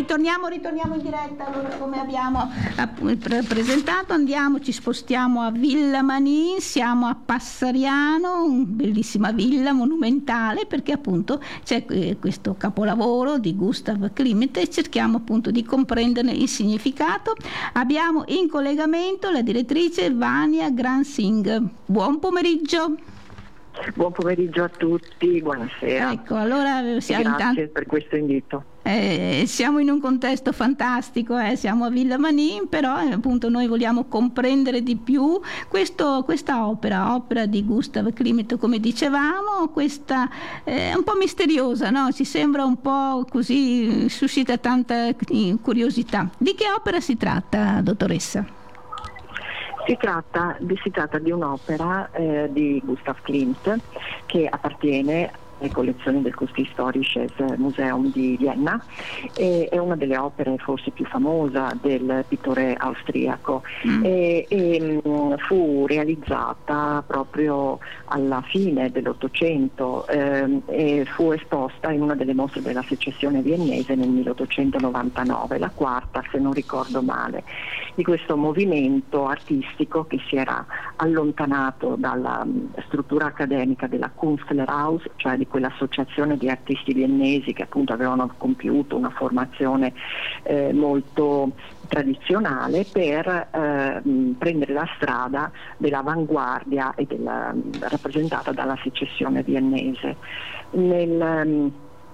ritorniamo in diretta. Allora, come abbiamo presentato, ci spostiamo a Villa Manin, siamo a Passariano, bellissima villa monumentale, perché appunto c'è questo capolavoro di Gustav Klimt e cerchiamo appunto di comprenderne il significato. Abbiamo in collegamento la direttrice Vania Gran-Singh. Buon pomeriggio. Buon pomeriggio a tutti, buonasera. Ecco, allora grazie per questo invito. Siamo in un contesto fantastico, siamo a Villa Manin, però appunto noi vogliamo comprendere di più questa opera di Gustav Klimt, come dicevamo, questa è un po' misteriosa, no? Ci sembra un po' così, suscita tanta curiosità. Di che opera si tratta, dottoressa? Si tratta di un'opera di Gustav Klimt che appartiene alle collezioni del Kunsthistorisches Museum di Vienna, è una delle opere forse più famosa del pittore austriaco e fu realizzata proprio alla fine dell'Ottocento e fu esposta in una delle mostre della secessione viennese nel 1899, la quarta se non ricordo male, di questo movimento artistico che si era allontanato dalla struttura accademica della Kunstlerhaus, cioè di quell'associazione di artisti viennesi che appunto avevano compiuto una formazione molto tradizionale, per prendere la strada dell'avanguardia e rappresentata dalla secessione viennese. Nel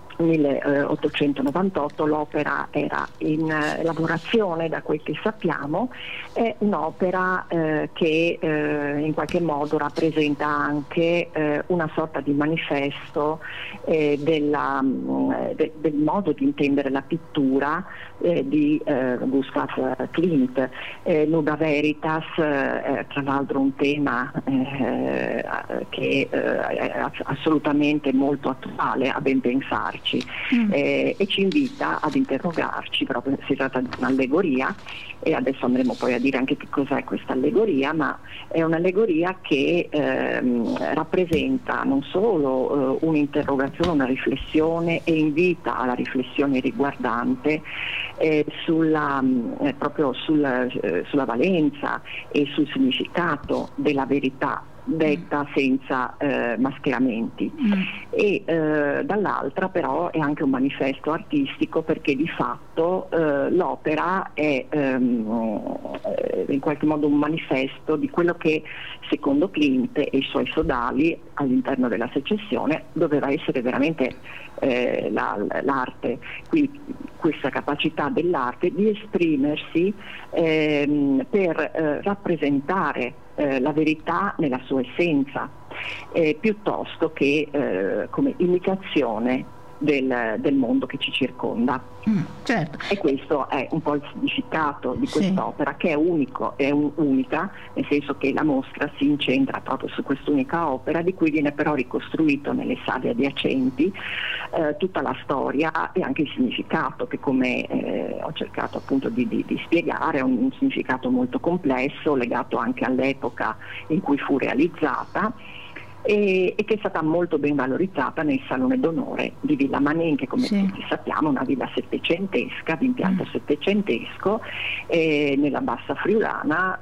1898 l'opera era in elaborazione, da quel che sappiamo. È un'opera che in qualche modo rappresenta anche una sorta di manifesto del modo di intendere la pittura di Gustav Klimt. Nuda Veritas, tra l'altro un tema che è assolutamente molto attuale, a ben pensarci. E ci invita ad interrogarci, proprio si tratta di un'allegoria e adesso andremo poi a dire anche che cos'è questa allegoria, ma è un'allegoria che rappresenta non solo un'interrogazione, una riflessione e invita alla riflessione riguardante proprio sulla valenza e sul significato della verità detta senza mascheramenti e dall'altra però è anche un manifesto artistico, perché di fatto l'opera è in qualche modo un manifesto di quello che secondo Klimt e i suoi sodali all'interno della secessione doveva essere veramente l'arte, quindi questa capacità dell'arte di esprimersi per rappresentare la verità nella sua essenza, piuttosto che come imitazione del mondo che ci circonda. Certo. E questo è un po' il significato di quest'opera, che è unica, nel senso che la mostra si incentra proprio su quest'unica opera, di cui viene però ricostruito nelle sale adiacenti tutta la storia e anche il significato, che come ho cercato appunto di spiegare è un significato molto complesso, legato anche all'epoca in cui fu realizzata, e che è stata molto ben valorizzata nel Salone d'Onore di Villa Manin, che come tutti sappiamo è una villa settecentesca, di impianto settecentesco, nella Bassa Friulana,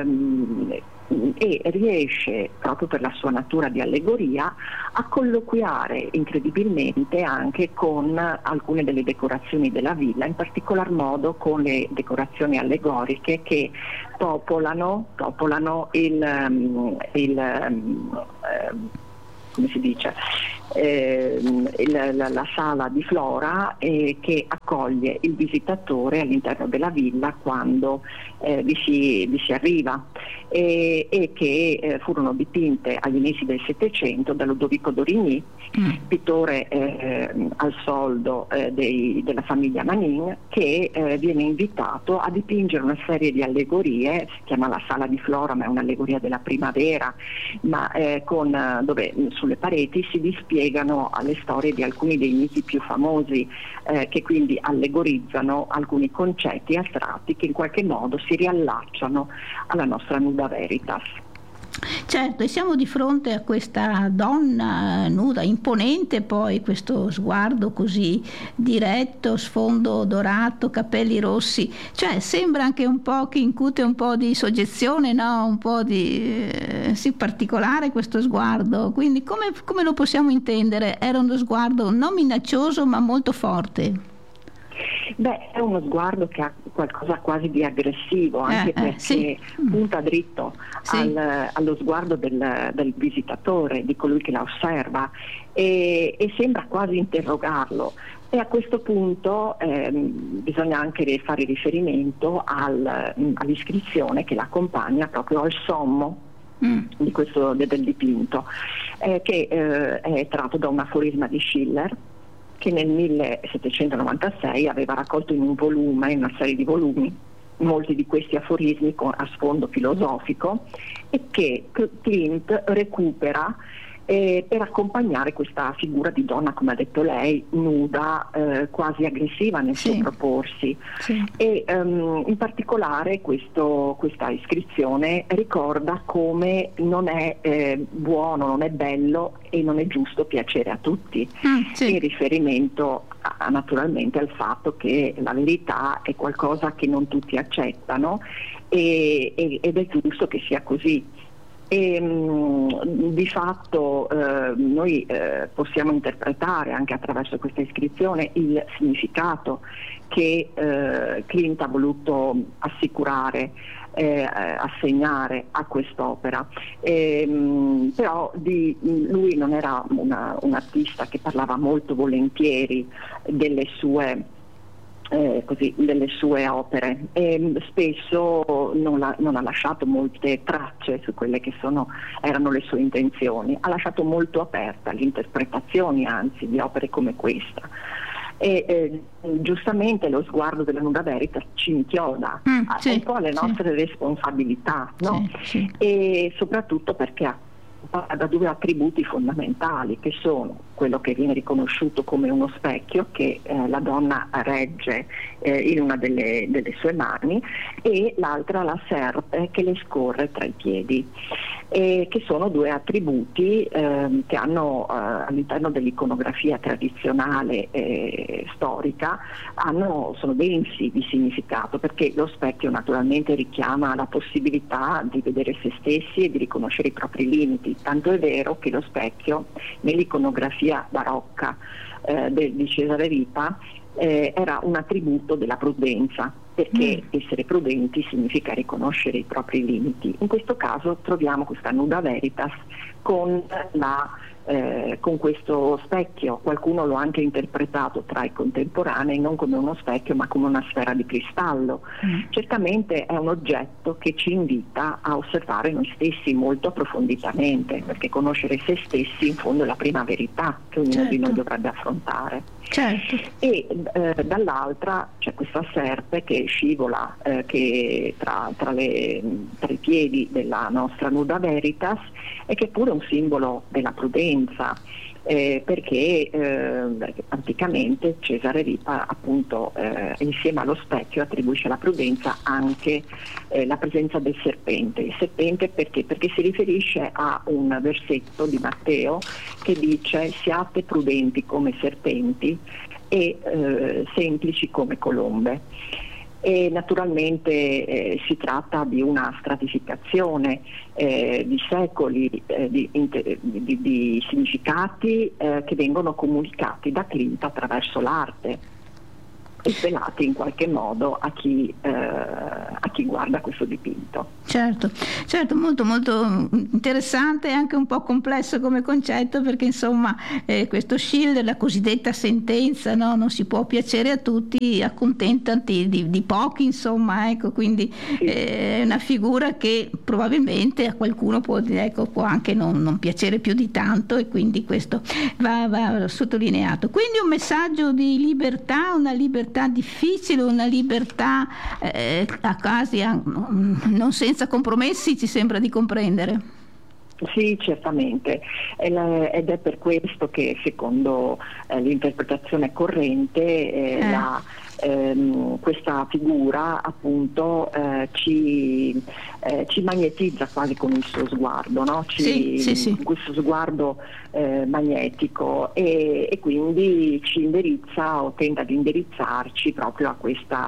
e riesce, proprio per la sua natura di allegoria, a colloquiare incredibilmente anche con alcune delle decorazioni della villa, in particolar modo con le decorazioni allegoriche che popolano come si dice, la sala di flora che accoglie il visitatore all'interno della villa quando vi si arriva, e che furono dipinte agli inizi del Settecento da Ludovico Dorigny, pittore al soldo della famiglia Manin, che viene invitato a dipingere una serie di allegorie. Si chiama la sala di flora, ma è un'allegoria della primavera, ma dove sulle pareti si dispiegano le storie di alcuni dei miti più famosi, che quindi allegorizzano alcuni concetti astratti che in qualche modo si riallacciano alla nostra Nuda Veritas. Certo, e siamo di fronte a questa donna nuda, imponente, poi questo sguardo così diretto, sfondo dorato, capelli rossi, cioè sembra anche un po' che incute un po' di soggezione, no? Un po' di sì, particolare questo sguardo, quindi come lo possiamo intendere? Era uno sguardo non minaccioso ma molto forte. Beh, è uno sguardo che ha qualcosa quasi di aggressivo, anche perché sì. punta dritto Sì. allo sguardo del visitatore, di colui che la osserva, e sembra quasi interrogarlo. E a questo punto bisogna anche fare riferimento all'iscrizione che l'accompagna proprio al sommo del dipinto, che è tratto da un aforisma di Schiller, che nel 1796 aveva raccolto in un volume, in una serie di volumi, molti di questi aforismi a sfondo filosofico, e che Klimt recupera per accompagnare questa figura di donna, come ha detto lei, nuda, quasi aggressiva nel suo proporsi. Sì. E in particolare questa iscrizione ricorda come non è buono, non è bello e non è giusto piacere a tutti, in riferimento naturalmente al fatto che la verità è qualcosa che non tutti accettano ed è giusto che sia così. E di fatto noi possiamo interpretare anche attraverso questa iscrizione il significato che Klimt ha voluto assicurare, assegnare a quest'opera. Però lui non era un artista che parlava molto volentieri delle sue opere, e spesso non ha lasciato molte tracce su quelle che erano le sue intenzioni, ha lasciato molto aperta le interpretazioni, anzi, di opere come questa. E giustamente lo sguardo della Nuda Veritas ci inchioda un po' alle nostre responsabilità, no? Sì. E soprattutto perché ha da due attributi fondamentali, che sono quello che viene riconosciuto come uno specchio che la donna regge in una delle sue mani, e l'altra la serpe che le scorre tra i piedi, che sono due attributi che hanno all'interno dell'iconografia tradizionale storica sono densi di significato, perché lo specchio naturalmente richiama la possibilità di vedere se stessi e di riconoscere i propri limiti, tanto è vero che lo specchio nell'iconografia barocca di Cesare Ripa era un attributo della prudenza, perché essere prudenti significa riconoscere i propri limiti. In questo caso troviamo questa Nuda Veritas con questo specchio. Qualcuno lo ha anche interpretato tra i contemporanei non come uno specchio ma come una sfera di cristallo. Certamente è un oggetto che ci invita a osservare noi stessi molto approfonditamente, perché conoscere se stessi in fondo è la prima verità che ognuno di noi dovrebbe affrontare. Certo. E dall'altra c'è questa serpe che scivola che tra i piedi della nostra Nuda Veritas, e che è pure un simbolo della prudenza, perché anticamente Cesare Ripa appunto insieme allo specchio attribuisce alla prudenza anche la presenza del serpente. Il serpente perché si riferisce a un versetto di Matteo che dice: siate prudenti come serpenti e semplici come colombe. E naturalmente si tratta di una stratificazione di secoli di significati che vengono comunicati da Klimt attraverso l'arte e svelati in qualche modo a chi guarda questo dipinto. Certo, molto molto interessante e anche un po' complesso come concetto, perché insomma questo Schiller, la cosiddetta sentenza, no? Non si può piacere a tutti, accontentati di pochi, insomma, ecco, quindi è una figura che probabilmente a qualcuno può anche non piacere più di tanto, e quindi questo va sottolineato. Quindi un messaggio di libertà, una libertà difficile, una libertà a casi non senza compromessi, ci sembra di comprendere. Sì, certamente, ed è per questo che secondo l'interpretazione corrente questa figura appunto ci magnetizza quasi con il suo sguardo, no? Sì. Questo sguardo magnetico e quindi ci indirizza o tenta di indirizzarci proprio a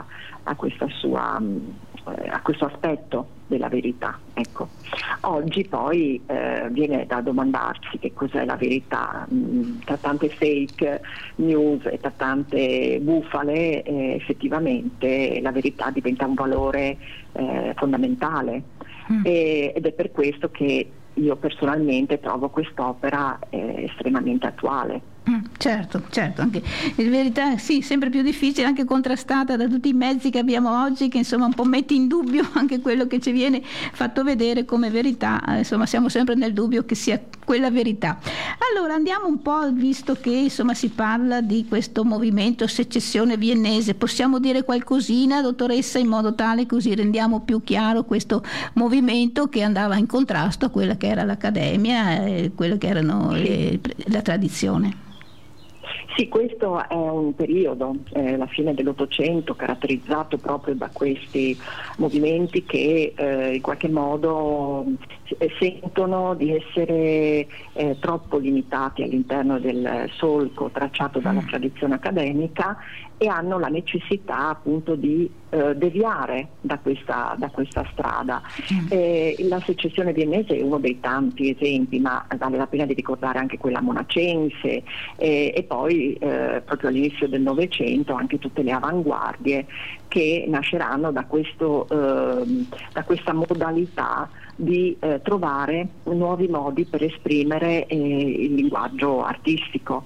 questo aspetto della verità. Ecco. Oggi poi viene da domandarsi che cos'è la verità. Tra tante fake news e tra tante bufale, effettivamente la verità diventa un valore fondamentale ed è per questo che io personalmente trovo quest'opera estremamente attuale. Certo, anche in verità sì, sempre più difficile, anche contrastata da tutti i mezzi che abbiamo oggi, che insomma un po' metti in dubbio anche quello che ci viene fatto vedere come verità, insomma siamo sempre nel dubbio che sia quella verità. Allora andiamo un po', visto che insomma si parla di questo movimento secessione viennese, possiamo dire qualcosina, dottoressa, in modo tale così rendiamo più chiaro questo movimento che andava in contrasto a quella che era l'accademia e quella che erano la tradizione? Sì, questo è un periodo, la fine dell'Ottocento, caratterizzato proprio da questi movimenti che in qualche modo sentono di essere troppo limitati all'interno del solco tracciato dalla tradizione accademica e hanno la necessità appunto di deviare da questa strada. La secessione viennese è uno dei tanti esempi, ma vale la pena di ricordare anche quella monacense e poi proprio all'inizio del Novecento anche tutte le avanguardie che nasceranno da questa modalità di trovare nuovi modi per esprimere il linguaggio artistico.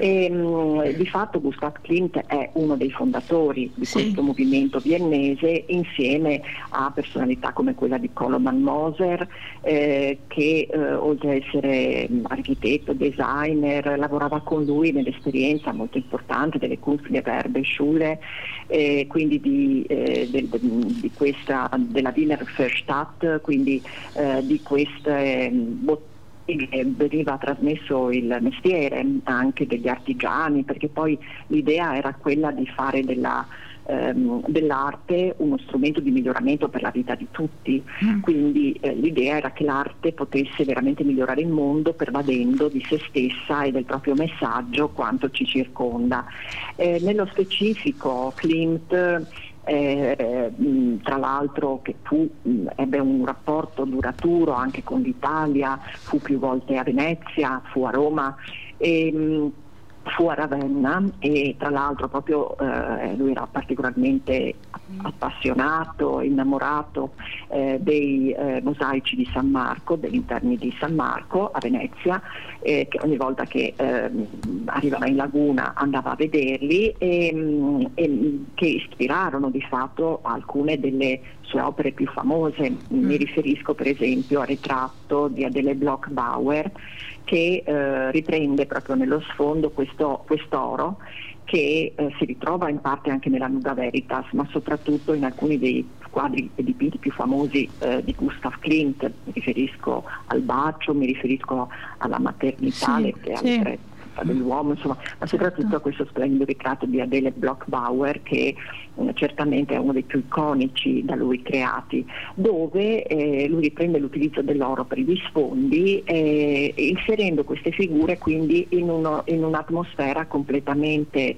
Di fatto Gustav Klimt è uno dei fondatori di questo movimento viennese, insieme a personalità come quella di Koloman Moser, che oltre a essere architetto, designer, lavorava con lui nell'esperienza molto importante delle Kunstgewerbeschule, quindi della Wiener Verstadt, quindi di queste botteghe veniva trasmesso il mestiere anche degli artigiani, perché poi l'idea era quella di fare dell'arte uno strumento di miglioramento per la vita di tutti, quindi l'idea era che l'arte potesse veramente migliorare il mondo pervadendo di se stessa e del proprio messaggio quanto ci circonda. Nello specifico Klimt tra l'altro che ebbe un rapporto duraturo anche con l'Italia, fu più volte a Venezia, fu a Roma fu a Ravenna e tra l'altro proprio lui era particolarmente appassionato, innamorato dei mosaici di San Marco, degli interni di San Marco a Venezia, che ogni volta che arrivava in laguna andava a vederli e che ispirarono di fatto alcune delle sue opere più famose. Mi riferisco per esempio al ritratto di Adele Bloch-Bauer, che riprende proprio nello sfondo quest'oro che si ritrova in parte anche nella Nuda Veritas, ma soprattutto in alcuni dei quadri e dipinti più famosi di Gustav Klimt. Mi riferisco al bacio, mi riferisco alla maternità dell'uomo, insomma, ma soprattutto a questo splendido ritratto di Adele Bloch-Bauer, che certamente è uno dei più iconici da lui creati, dove lui riprende l'utilizzo dell'oro per gli sfondi, inserendo queste figure quindi in un'atmosfera completamente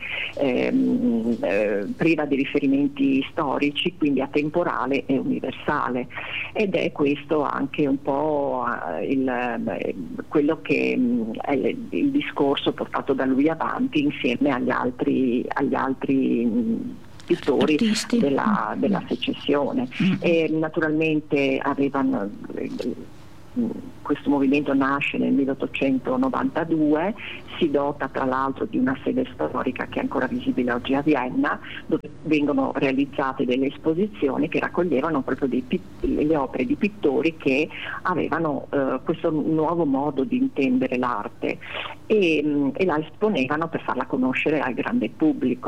priva di riferimenti storici, quindi atemporale e universale, ed è questo anche un po' quello che è il discorso portato da lui avanti insieme agli altri pittori della secessione. E naturalmente questo movimento nasce nel 1892, si dota tra l'altro di una sede storica che è ancora visibile oggi a Vienna, dove vengono realizzate delle esposizioni che raccoglievano proprio le opere di pittori che avevano questo nuovo modo di intendere l'arte e la esponevano per farla conoscere al grande pubblico.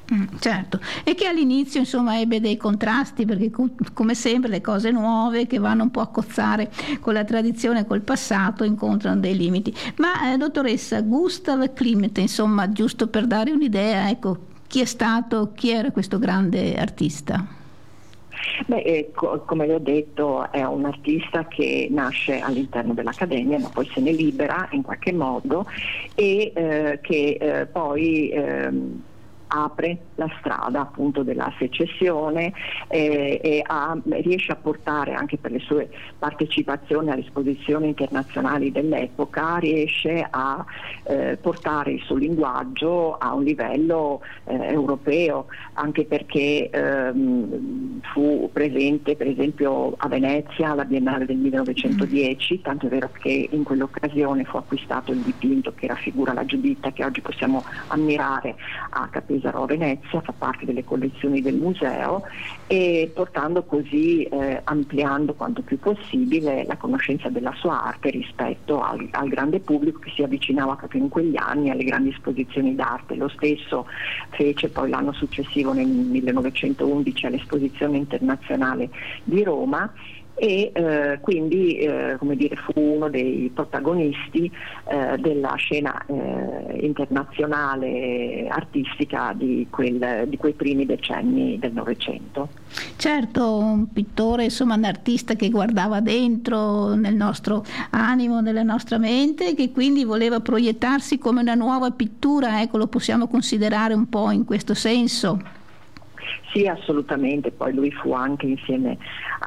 Certo, e che all'inizio insomma ebbe dei contrasti, perché come sempre le cose nuove che vanno un po' a cozzare con la tradizione e col passato incontrano dei limiti. Ma dottoressa, Gustav Klimt, insomma, giusto per dare un'idea, ecco, chi era questo grande artista? Beh, come le ho detto, è un artista che nasce all'interno dell'Accademia, ma poi se ne libera in qualche modo e che poi apre la strada appunto della secessione riesce a portare, anche per le sue partecipazioni alle esposizioni internazionali dell'epoca, riesce a portare il suo linguaggio a un livello europeo, anche perché fu presente per esempio a Venezia alla Biennale del 1910, tanto è vero che in quell'occasione fu acquistato il dipinto che raffigura la Giuditta, che oggi possiamo ammirare a Pesaro, Venezia, fa parte delle collezioni del museo, e portando così, ampliando quanto più possibile la conoscenza della sua arte rispetto al grande pubblico che si avvicinava proprio in quegli anni alle grandi esposizioni d'arte. Lo stesso fece poi l'anno successivo, nel 1911, all'Esposizione internazionale di Roma, e quindi come dire, fu uno dei protagonisti della scena internazionale artistica di quei primi decenni del Novecento. Certo, un pittore, insomma un artista che guardava dentro nel nostro animo, nella nostra mente, che quindi voleva proiettarsi come una nuova pittura, ecco, lo possiamo considerare un po' in questo senso. Sì, assolutamente. Poi lui fu anche, insieme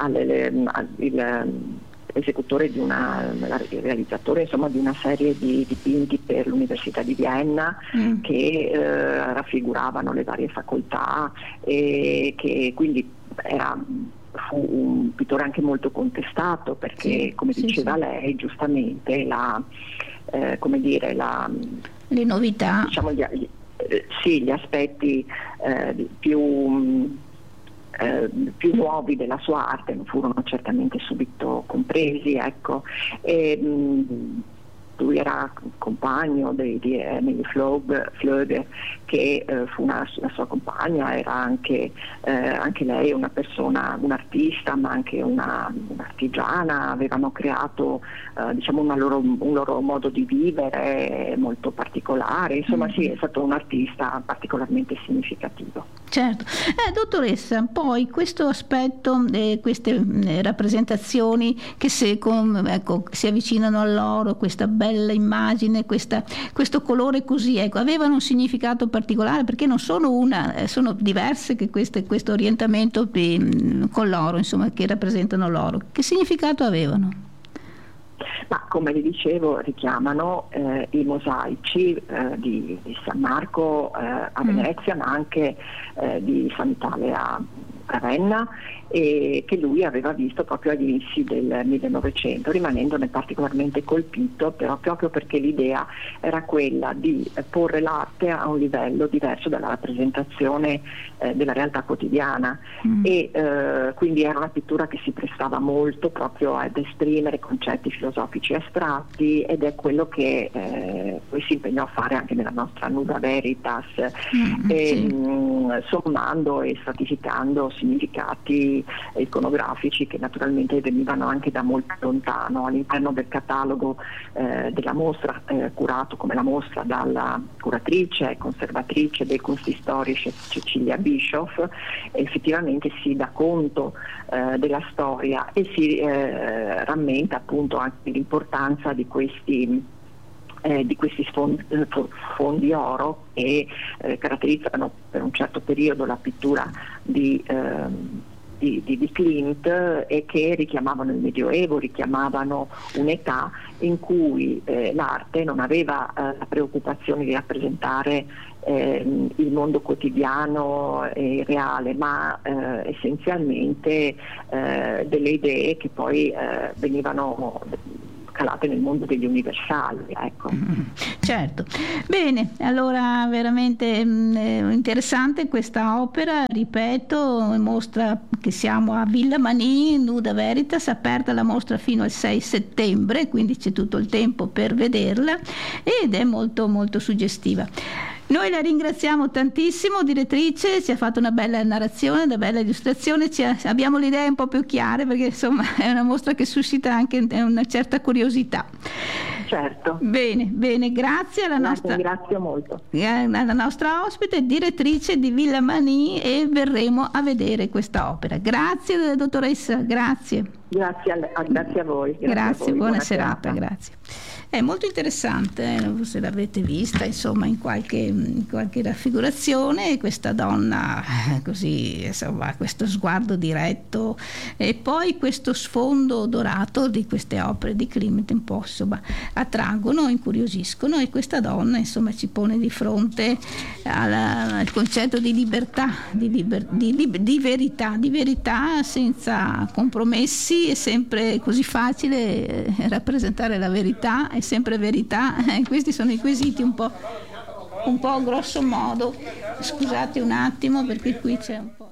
l'esecutore il realizzatore insomma di una serie di dipinti per l'Università di Vienna che raffiguravano le varie facoltà, e che quindi fu un pittore anche molto contestato, perché come diceva lei giustamente le novità, diciamo, gli aspetti più nuovi della sua arte non furono certamente subito compresi, ecco. Lui era compagno di Emily Flöge, che fu la sua compagna, era anche lei una persona, un'artista, ma anche un'artigiana. Avevano creato diciamo un loro modo di vivere molto particolare. Insomma, sì, è stato un artista particolarmente significativo. Certo. Dottoressa, poi questo aspetto, queste rappresentazioni che si avvicinano all'oro, questa bella immagine, questo colore così, ecco, avevano un significato particolare, perché non sono sono diverse che questo orientamento con l'oro, insomma, che rappresentano l'oro. Che significato avevano? Ma come vi dicevo, richiamano i mosaici di San Marco a Venezia, ma anche di San Vitale a Ravenna, e che lui aveva visto proprio agli inizi del 1900, rimanendone particolarmente colpito, però proprio perché l'idea era quella di porre l'arte a un livello diverso dalla rappresentazione della realtà quotidiana, e quindi era una pittura che si prestava molto proprio ad esprimere concetti filosofici astratti, ed è quello che poi si impegnò a fare anche nella nostra Nuda Veritas, sommando e stratificando significati iconografici che naturalmente venivano anche da molto lontano. All'interno del catalogo della mostra, curato come la mostra dalla curatrice e conservatrice dei Kunsthistorische Cecilia Bischoff, effettivamente si dà conto della storia e si rammenta appunto anche l'importanza di questi fondi oro che caratterizzano per un certo periodo la pittura di Klimt, e che richiamavano il Medioevo, richiamavano un'età in cui l'arte non aveva la preoccupazione di rappresentare il mondo quotidiano e reale, ma essenzialmente delle idee che poi venivano calate nel mondo degli universali, ecco. Certo. Bene, allora veramente interessante questa opera, ripeto, mostra che siamo a Villa Manin, Nuda Veritas, aperta la mostra fino al 6 settembre, quindi c'è tutto il tempo per vederla, ed è molto molto suggestiva. Noi la ringraziamo tantissimo, direttrice, ci ha fatto una bella narrazione, una bella illustrazione, abbiamo le idee un po' più chiare, perché insomma è una mostra che suscita anche una certa curiosità. Certo. Bene, grazie Ringrazio molto. Alla nostra ospite, direttrice di Villa Manin, e verremo a vedere questa opera. Grazie dottoressa, grazie. Grazie a voi. Grazie, a voi. Buona serata, grazie. È molto interessante, se l'avete vista insomma in qualche raffigurazione, questa donna così, insomma, questo sguardo diretto e poi questo sfondo dorato di queste opere di Klimt un po' insomma attraggono, incuriosiscono, e questa donna insomma ci pone di fronte al concetto di libertà, di verità senza compromessi. È sempre così facile rappresentare la verità, è sempre verità. Questi sono i quesiti un po' grosso modo. Scusate un attimo perché qui c'è un po'.